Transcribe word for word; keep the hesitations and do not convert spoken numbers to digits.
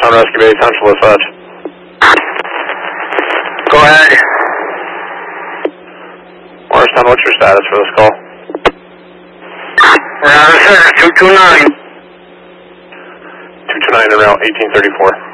Morristown Rescue Base, Central Osage. Go ahead. Morristown, what's your status for this call? We're out of service, two two nine. two two nine en route, eighteen thirty-four.